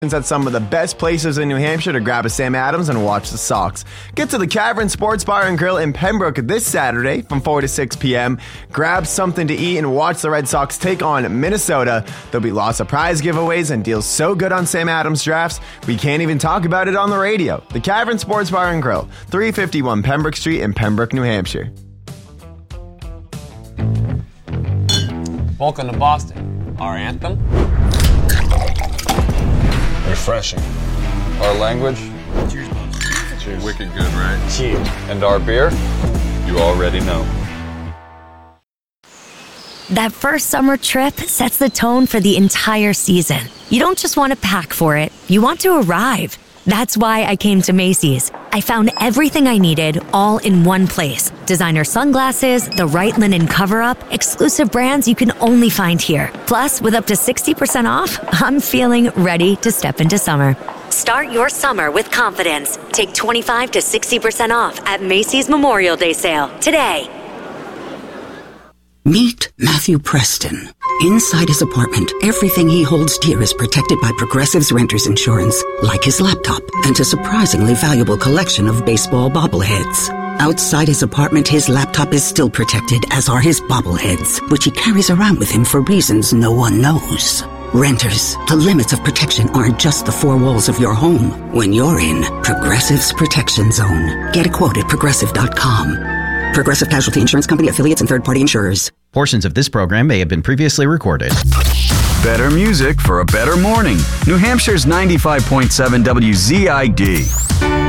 At some of the best places in New Hampshire to grab a Sam Adams and watch the Sox. Get to the Cavern Sports Bar and Grill in Pembroke this Saturday from 4 to 6 p.m. Grab something to eat and watch the Red Sox take on Minnesota. There'll be lots of prize giveaways and deals so good on Sam Adams drafts, we can't even talk about it on the radio. The Cavern Sports Bar and Grill, 351 Pembroke Street in Pembroke, New Hampshire. Welcome to Boston. Our anthem? Refreshing. Our language? Cheers, boss. Cheers. Wicked good, right? Cheers. And our beer? You already know. That first summer trip sets the tone for the entire season. You don't just want to pack for it, you want to arrive. That's why I came to Macy's. I found everything I needed all in one place. Designer sunglasses, the right linen cover-up, exclusive brands you can only find here. Plus, with up to 60% off, I'm feeling ready to step into summer. Start your summer with confidence. Take 25 to 60% off at Macy's Memorial Day sale today. Meet Matthew Preston. Inside his apartment, everything he holds dear is protected by Progressive's Renters Insurance, like his laptop and a surprisingly valuable collection of baseball bobbleheads. Outside his apartment, his laptop is still protected, as are his bobbleheads, which he carries around with him for reasons no one knows. Renters, the limits of protection aren't just the four walls of your home. When you're in Progressive's Protection Zone, get a quote at Progressive.com. Progressive Casualty Insurance Company, affiliates, and third-party insurers. Portions of this program may have been previously recorded. Better music for a better morning. New Hampshire's 95.7 WZID.